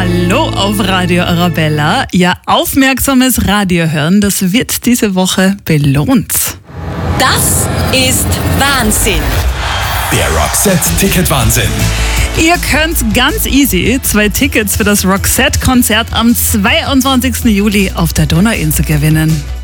Hallo auf Radio Arabella. Ihr aufmerksames Radiohören, das wird diese Woche belohnt. Das ist Wahnsinn. Der Roxette-Ticket-Wahnsinn. Ihr könnt ganz easy 2 Tickets für das Roxette-Konzert am 22. Juli auf der Donauinsel gewinnen.